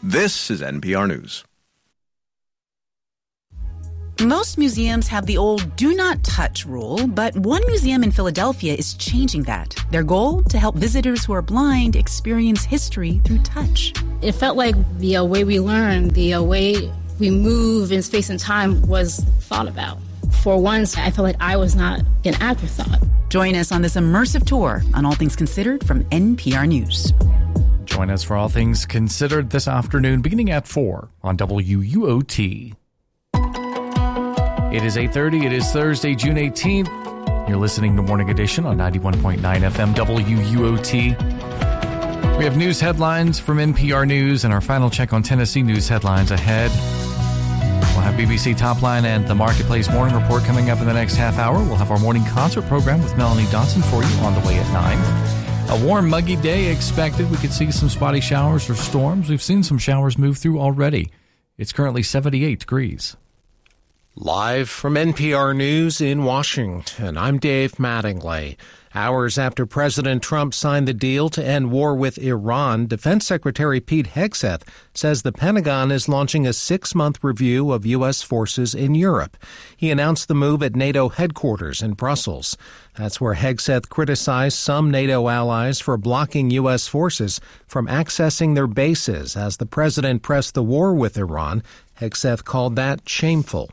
This is NPR News. Most museums have the old do not touch rule, but one museum in Philadelphia is changing that. Their goal? To help visitors who are blind experience history through touch. It felt like the way we learn, the way we move in space and time was thought about. For once, I felt like I was not an afterthought. Join us on this immersive tour on All Things Considered from NPR News. Join us for All Things Considered this afternoon, beginning at 4 on WUOT. It is 8:30. It is Thursday, June 18th. You're listening to Morning Edition on 91.9 FM WUOT. We have news headlines from NPR News and our final check on Tennessee news headlines ahead. We'll have BBC Topline and the Marketplace Morning Report coming up in the next half hour. We'll have our morning concert program with Melanie Dotson for you on the way at 9. A warm, muggy day expected. We could see some spotty showers or storms. We've seen some showers move through already. It's currently 78 degrees. Live from NPR News in Washington, I'm Dave Mattingly. Hours after President Trump signed the deal to end war with Iran, Defense Secretary Pete Hegseth says the Pentagon is launching a 6-month review of U.S. forces in Europe. He announced the move at NATO headquarters in Brussels. That's where Hegseth criticized some NATO allies for blocking U.S. forces from accessing their bases as the president pressed the war with Iran. Hegseth called that shameful.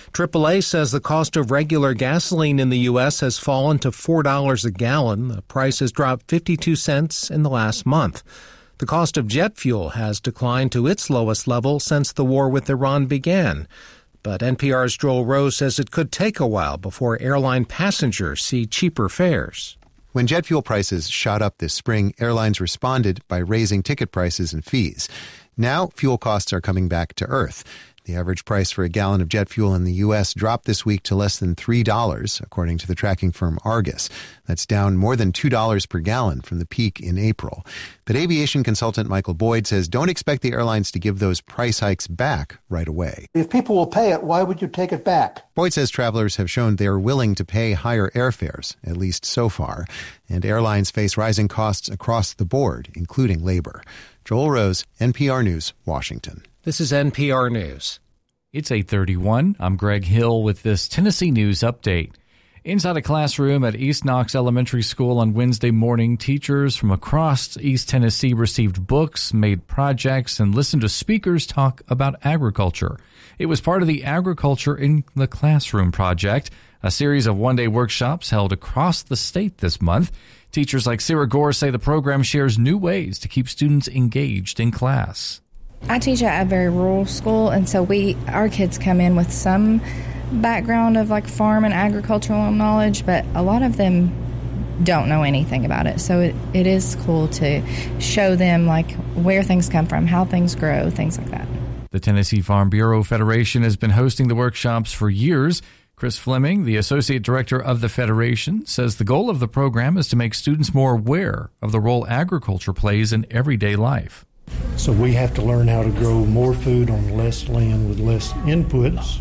AAA says the cost of regular gasoline in the U.S. has fallen to $4 a gallon. The price has dropped 52 cents in the last month. The cost of jet fuel has declined to its lowest level since the war with Iran began. But NPR's Joel Rose says it could take a while before airline passengers see cheaper fares. When jet fuel prices shot up this spring, airlines responded by raising ticket prices and fees. Now, fuel costs are coming back to earth. The average price for a gallon of jet fuel in the U.S. dropped this week to less than $3, according to the tracking firm Argus. That's down more than $2 per gallon from the peak in April. But aviation consultant Michael Boyd says don't expect the airlines to give those price hikes back right away. If people will pay it, why would you take it back? Boyd says travelers have shown they are willing to pay higher airfares, at least so far. And airlines face rising costs across the board, including labor. Joel Rose, NPR News, Washington. This is NPR News. It's 8:31. I'm Greg Hill with this Tennessee News Update. Inside a classroom at East Knox Elementary School on Wednesday morning, teachers from across East Tennessee received books, made projects, and listened to speakers talk about agriculture. It was part of the Agriculture in the Classroom project, a series of one-day workshops held across the state this month. Teachers like Sarah Gore say the program shares new ways to keep students engaged in class. I teach at a very rural school, and so our kids come in with some background of like farm and agricultural knowledge, but a lot of them don't know anything about it. So it is cool to show them like where things come from, how things grow, things like that. The Tennessee Farm Bureau Federation has been hosting the workshops for years. Chris Fleming, the associate director of the Federation, says the goal of the program is to make students more aware of the role agriculture plays in everyday life. So we have to learn how to grow more food on less land with less inputs.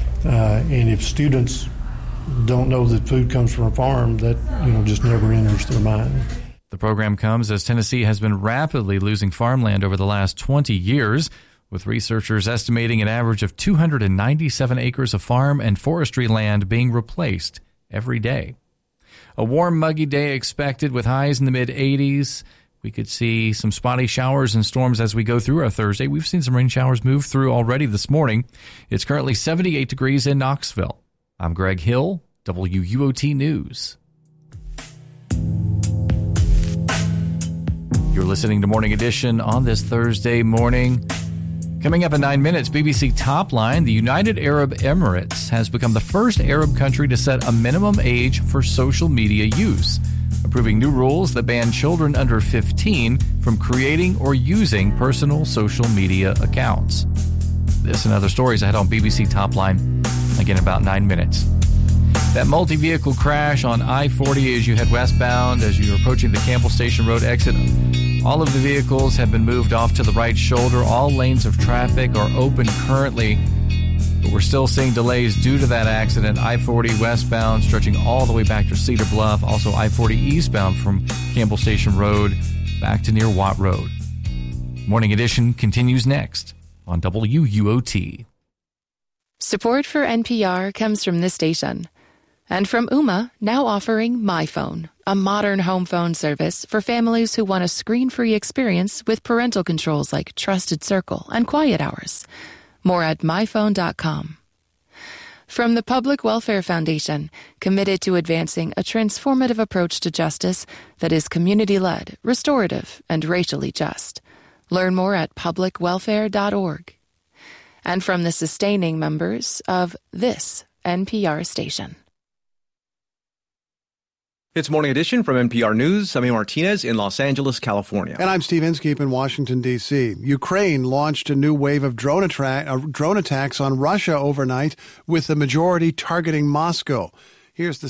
And if students don't know that food comes from a farm, that just never enters their mind. The program comes as Tennessee has been rapidly losing farmland over the last 20 years, with researchers estimating an average of 297 acres of farm and forestry land being replaced every day. A warm, muggy day expected with highs in the mid-80s. We could see some spotty showers and storms as we go through our Thursday. We've seen some rain showers move through already this morning. It's currently 78 degrees in Knoxville. I'm Greg Hill, WUOT News. You're listening to Morning Edition on this Thursday morning. Coming up in 9 minutes, BBC Topline, the United Arab Emirates has become the first Arab country to set a minimum age for social media use, approving new rules that ban children under 15 from creating or using personal social media accounts. This and other stories ahead on BBC Topline, again in about 9 minutes. That multi-vehicle crash on I-40 as you head westbound, as you're approaching the Campbell Station Road exit, all of the vehicles have been moved off to the right shoulder. All lanes of traffic are open currently, but we're still seeing delays due to that accident. I-40 westbound stretching all the way back to Cedar Bluff. Also I-40 eastbound from Campbell Station Road back to near Watt Road. Morning Edition continues next on WUOT. Support for NPR comes from this station and from Ooma, now offering MyPhone, a modern home phone service for families who want a screen-free experience with parental controls like Trusted Circle and Quiet Hours. More at myphone.com. From the Public Welfare Foundation, committed to advancing a transformative approach to justice that is community-led, restorative, and racially just. Learn more at publicwelfare.org. And from the sustaining members of this NPR station. It's Morning Edition from NPR News. I'm Martinez in Los Angeles, California. And I'm Steve Inskeep in Washington, D.C. Ukraine launched a new wave of drone attacks on Russia overnight, with the majority targeting Moscow. Here's the